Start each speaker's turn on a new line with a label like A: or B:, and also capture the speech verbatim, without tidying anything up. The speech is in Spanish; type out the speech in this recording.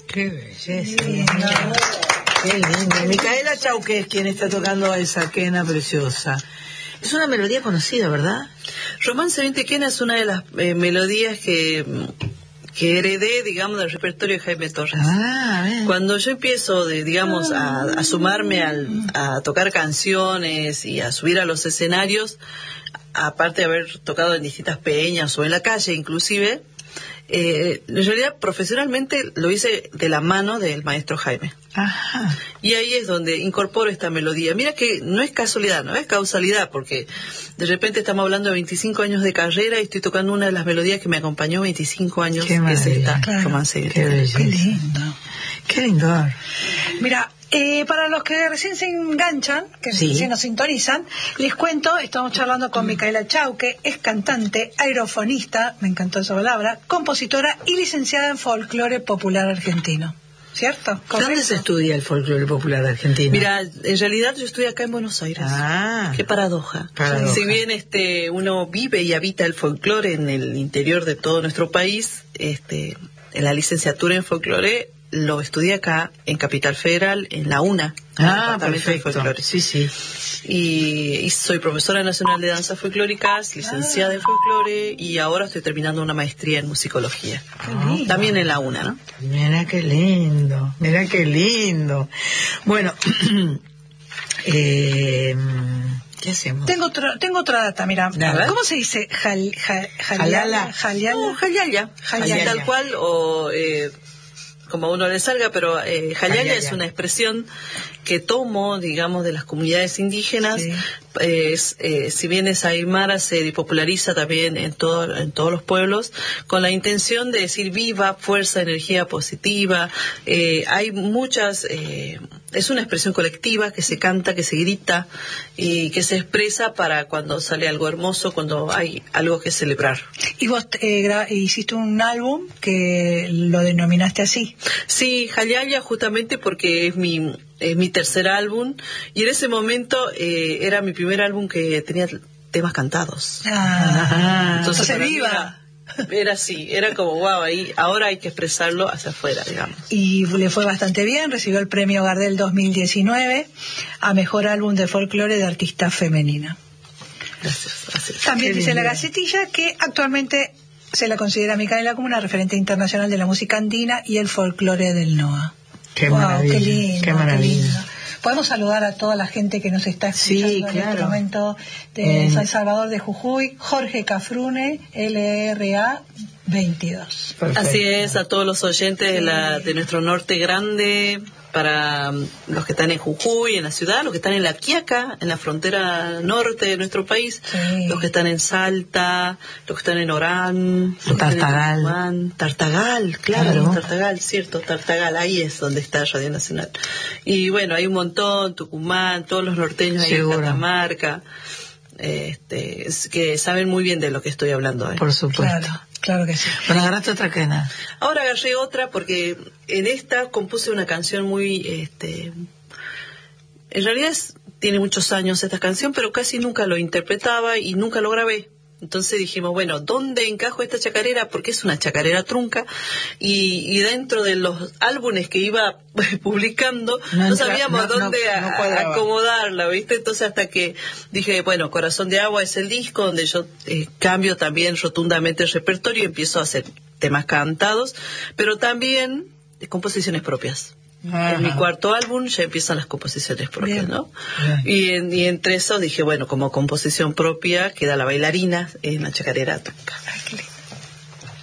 A: Qué belleza. Lindo. Qué lindo. Micaela Chauque es quien está tocando esa quena preciosa. Es una melodía conocida, ¿verdad?
B: Romance veinte Quena es una de las eh, melodías que, que heredé, digamos, del repertorio de Jaime Torres.
A: Ah, bien.
B: Cuando yo empiezo, de, digamos, a, a sumarme al, a tocar canciones y a subir a los escenarios, aparte de haber tocado en distintas peñas o en la calle inclusive, eh, en realidad profesionalmente lo hice de la mano del maestro Jaime.
A: Ajá.
B: Y ahí es donde incorporo esta melodía. Mira que no es casualidad, no es causalidad, porque de repente estamos hablando de veinticinco años de carrera y estoy tocando una de las melodías que me acompañó veinticinco años,
A: Qué
B: que es esta,
A: claro.
B: Romance.
A: Qué belleza.
C: Qué lindo.
A: Qué lindo.
C: Mira, eh, para los que recién se enganchan, que
A: Sí.
C: recién nos sintonizan, les cuento, estamos charlando con Micaela Chauque, es cantante, aerofonista, me encantó esa palabra, compositora y licenciada en folclore popular argentino. ¿Cierto?
A: ¿Dónde
C: ¿Correcto?
A: se estudia el folclore popular argentino?
B: Mira, en realidad yo estoy acá en Buenos Aires.
A: Ah.
B: Qué paradoja.
A: Paradoja.
B: Si bien este uno vive y habita el folclore en el interior de todo nuestro país, este, en la licenciatura en folclore lo estudié acá en Capital Federal, en la UNA.
A: Ah,
B: en el Departamento de
A: perfecto.
B: Folclore.
A: Sí, sí.
B: Y, y soy profesora nacional de danzas folclóricas, licenciada en folclore y ahora estoy terminando una maestría en musicología.
A: Ah.
B: También en la UNA, ¿no?
A: Mira qué lindo, mira qué lindo. Bueno, eh, ¿qué hacemos?
C: Tengo, otro, tengo otra data, mira.
A: Nada.
C: ¿Cómo se dice? Jal, jal,
A: Jalala.
C: Jalala.
B: No, Jayaya.
C: Jayaya.
B: Tal cual, o eh, como a uno le salga, pero eh, Jayaya
A: Jayaya.
B: es una expresión que tomo, digamos, de las comunidades indígenas.
C: Sí.
B: Es, eh, si bien es aymara, se populariza también en, todo, en todos los pueblos, con la intención de decir viva, fuerza, energía positiva. Eh, hay muchas... Eh, es una expresión colectiva que se canta, que se grita y que se expresa para cuando sale algo hermoso, cuando hay algo que celebrar.
C: Y vos eh, gra- hiciste un álbum que lo denominaste así.
B: Sí, Jayaya, justamente porque es mi, es mi tercer álbum y en ese momento eh, era mi primer álbum que tenía temas cantados.
C: Ah,
B: Entonces,
C: entonces
B: para mí
C: viva.
B: Era, era así, era como wow, ahí, ahora hay que expresarlo hacia afuera, digamos.
C: Y le fue bastante bien, recibió el premio Gardel dos mil diecinueve a Mejor Álbum de Folclore de Artista Femenina.
B: Gracias, gracias.
C: También
A: Qué
C: dice la
A: lindo.
C: Gacetilla que actualmente se la considera a Micaela como una referente internacional de la música andina y el folclore del N O A.
A: Qué
C: Wow,
A: maravilla,
C: qué lindo,
A: qué maravilla.
C: lindo. Podemos saludar a toda la gente que nos está
A: Sí,
C: escuchando en
A: claro.
C: este momento de
A: Eh.
C: San Salvador de Jujuy, Jorge Cafrune, L R A veintidós.
A: Perfecto.
B: Así es, a todos los oyentes de, la, de nuestro norte grande, para um, los que están en Jujuy, en la ciudad, los que están en La Quiaca, en la frontera norte de nuestro país,
C: Sí.
B: los que están en Salta, los que están en Orán, los que están en
A: Tartagal.
B: Tucumán. Tartagal, claro,
A: Claro.
B: Tartagal, cierto, Tartagal, ahí es donde está Radio Nacional. Y bueno, hay un montón, Tucumán, todos los norteños ahí en
A: Seguro.
B: Catamarca, este, es que saben muy bien de lo que estoy hablando. ¿eh?
A: Por supuesto.
C: Claro, claro que sí.
A: Bueno, agarraste otra quena.
B: Ahora agarré otra porque en esta compuse una canción muy, este, en realidad es- tiene muchos años esta canción, pero casi nunca lo interpretaba y nunca lo grabé. Entonces dijimos, bueno, ¿dónde encajo esta chacarera? Porque es una chacarera trunca y, y dentro de los álbumes que iba publicando
A: No
B: no,
A: entra-
B: sabíamos
A: no- no-
B: dónde a-
A: no cuadraba.
B: acomodarla, ¿viste? Entonces hasta que dije, bueno, Corazón de Agua es el disco donde yo eh, cambio también rotundamente el repertorio y empiezo a hacer temas cantados, pero también eh, composiciones propias.
A: Ajá.
B: En mi cuarto álbum ya empiezan las composiciones propias,
C: Bien.
B: ¿no?
A: Bien.
B: Y, en- y entre eso dije, bueno, como composición propia queda La Bailarina en la chacarera trunca.
C: Ay, qué lindo.